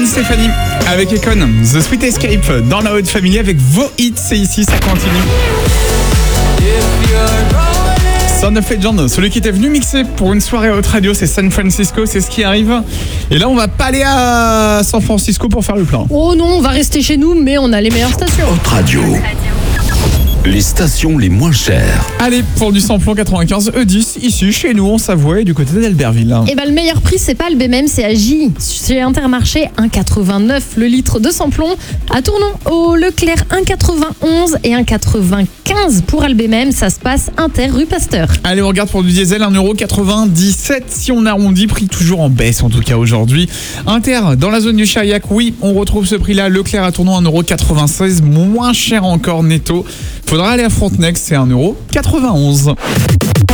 Stéphanie avec Econ, The Sweet Escape dans la Haute Famille avec vos hits, c'est ici, ça continue. Son of Legend, celui qui était venu mixer pour une soirée Haute Radio, c'est San Francisco, c'est ce qui arrive. Et là, on va pas aller à San Francisco pour faire le plein. Oh non, on va rester chez nous, mais on a les meilleures stations. Haute Radio. Les stations les moins chères. Allez, pour du samplon 95 E10, ici, chez nous, en Savoie et du côté d'Albertville. Et le meilleur prix, c'est pas le BMM, c'est à J. Chez Intermarché, 1,89 le litre de samplon. À Tournon, au Leclerc, 1,91 et 1,95 pour Albemem. Ça se passe Inter, rue Pasteur. Allez, on regarde pour du diesel, 1,97 € si on arrondit, prix toujours en baisse en tout cas aujourd'hui. Inter, dans la zone du Chaillac, oui, on retrouve ce prix-là. Leclerc à Tournon, 1,96 €, moins cher encore netto. Faudra aller à Frontenac, c'est 1,91 €.